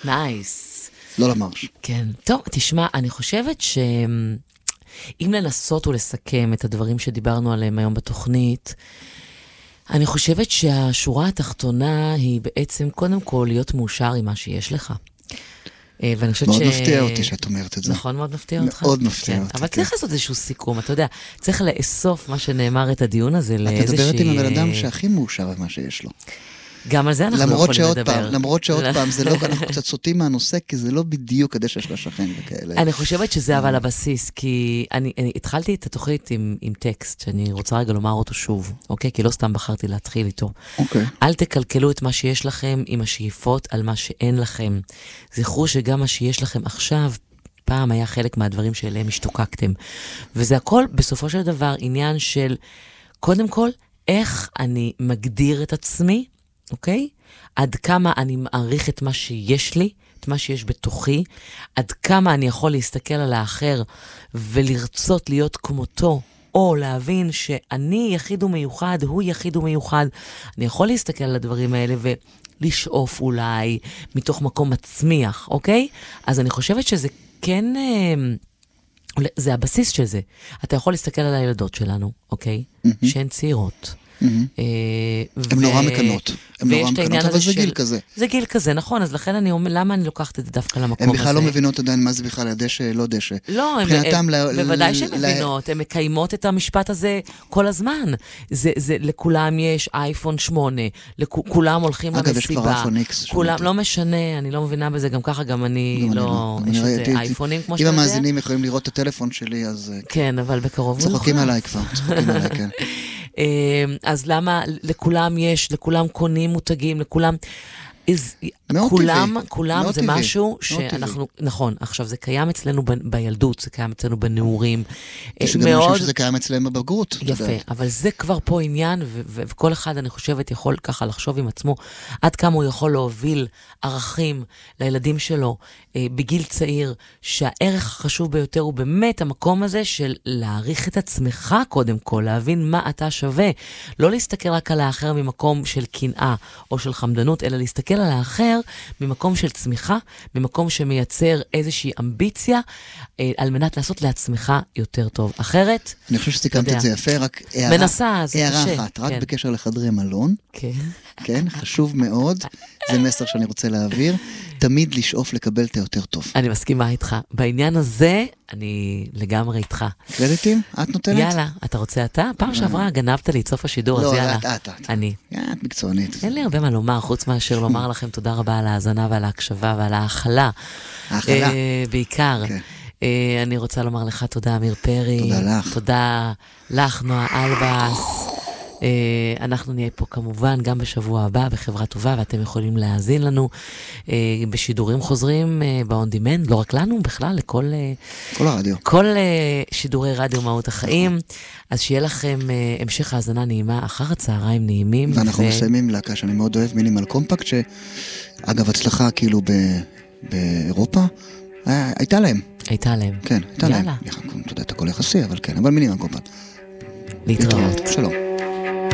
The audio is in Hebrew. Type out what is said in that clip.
נייס. לא למרש. כן. טוב, תשמע, אני חושבת אם לנסות ולסכם את הדברים שדיברנו עליהם היום בתוכנית, אני חושבת שהשורה התחתונה היא בעצם קודם כל להיות מאושר עם מה שיש לך. ואני חושבת מאוד מפתיע אותי שאת אומרת את זה. נכון, מאוד מפתיע אותך. מאוד מפתיע אותי. אבל צריך לעשות איזשהו סיכום, אתה יודע, צריך לאסוף מה שנאמר את הדיון הזה לאיזושהי... את מדברת עם הבן אדם שהכי מאושר במה שיש לו. גם על זה אנחנו לא יכולים לדבר. למרות שעוד פעם, זה לא, אנחנו קצת סוטים מהנושא, כי זה לא בדיוק הדשא של השכן וכאלה. אני חושבת שזה אבל הבסיס, כי אני התחלתי את התוכנית עם טקסט, שאני רוצה רגע לומר אותו שוב, אוקיי? כי לא סתם בחרתי להתחיל איתו. אוקיי. אל תקלקלו את מה שיש לכם עם השאיפות על מה שאין לכם. זכרו שגם מה שיש לכם עכשיו, פעם היה חלק מהדברים שאליהם השתוקקתם. וזה הכל בסופו של דבר עניין של, קודם כל, איך אני מגדיר את עצמי, אוקיי? עד כמה אני מעריך את מה שיש לי, את מה שיש בתוכי, עד כמה אני יכול להסתכל על האחר ולרצות להיות כמותו, או להבין שאני יחיד ומיוחד, הוא יחיד ומיוחד. אני יכול להסתכל על הדברים האלה ולשאוף אולי מתוך מקום מצמיח, אוקיי? אז אני חושבת שזה כן... זה הבסיס של זה. אתה יכול להסתכל על הילדות שלנו, אוקיי? שהן צעירות. הן נורא מקנות. הן נורא מקנות, אבל זה גיל כזה. זה גיל כזה, נכון, אז לכן אני אומר, למה אני לוקחת את זה דווקא למקום הזה? הן בכלל לא מבינות עדיין מה זה בכלל הדשא, לא דשא. לא, בוודאי שהן מבינות, הן מקיימות את המשפט הזה כל הזמן. לכולם יש אייפון 8, לכולם הולכים למסיבה. אגב, יש כבר אייפון איקס. לא משנה, אני לא מבינה בזה, גם ככה גם אני לא... יש את אייפונים כמו שאתה יודע. אם המאזינים יכולים לראות את הטלפון שלי, אז... כן, אבל בקרוב צוחקים עליי כבר, צוחקים עליי, כן. אז למה לכולם יש, לכולם קונים מותגים, לכולם... כולם זה משהו שאנחנו, נכון, עכשיו זה קיים אצלנו בילדות, זה קיים אצלנו בנעורים. יש גם משהו שזה קיים אצלנו בבגרות. יפה, אבל זה כבר פה עניין, וכל אחד אני חושבת יכול ככה לחשוב עם עצמו, עד כמה הוא יכול להוביל ערכים לילדים שלו בגיל צעיר, שהערך החשוב ביותר הוא באמת המקום הזה של להעריך את עצמך קודם כל, להבין מה אתה שווה, לא להסתכל רק על האחר ממקום של קנאה או של חמדנות, אלא להסתכל על האחר ממקום של צמיחה, ממקום שמייצר איזושהי אמביציה, על מנת לעשות לעצמך יותר טוב. אחרת... אני חושב שסיכמת את זה יפה, רק מנסה, זה קשה. הערה אחת, רק בקשר לחדרי מלון. כן. כן, חשוב מאוד. זה מסר שאני רוצה להעביר. תמיד לשאוף לקבל את היותר טוב. אני מסכימה איתך. בעניין הזה, אני לגמרי איתך. קרדיטים? את נותנת? יאללה, אתה רוצה אתה? פעם שעברה גנבת לי את סוף השידור, אז יאללה. לא, את. אני. את מקצוענית. אין לי הרבה מה לומר, חוץ מאשר לומר לכם תודה רבה על ההאזנה ועל ההקשבה ועל ההאכלה. ההאכלה. בעיקר. אני רוצה לומר לך תודה, אמיר פרי. תודה לך. תודה לך, נועה אלבאס. אנחנו נהיה פה כמובן גם בשבוע הבא בחברה טובה, ואתם יכולים להאזין לנו בשידורים חוזרים ב-on demand, לא רק לנו, בכלל לכל כל הרדיו. כל שידורי רדיו מהות החיים. אז שיהיה לכם המשך האזנה נעימה, אחר הצהריים נעימים. ואנחנו מסיימים להקה שאני מאוד אוהב, מינימל קומפקט, שאגב הצלחה כאילו באירופה, הייתה להם. הייתה להם. כן, הייתה להם. אתה יודע, את הכל יחסי, אבל כן, אבל מינימל קומפקט. להתראות. שלום.